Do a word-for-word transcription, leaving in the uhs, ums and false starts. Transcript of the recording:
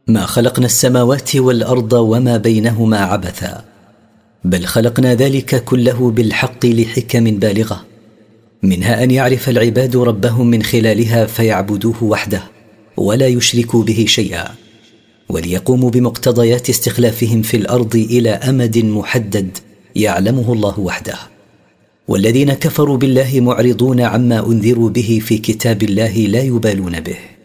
ما خلقنا السماوات والأرض وما بينهما عبثا، بل خلقنا ذلك كله بالحق لحكم بالغة، منها أن يعرف العباد ربهم من خلالها فيعبدوه وحده ولا يشركوا به شيئا، وليقوموا بمقتضيات استخلافهم في الأرض إلى أمد محدد يعلمه الله وحده. والذين كفروا بالله معرضون عما أنذروا به في كتاب الله لا يبالون به.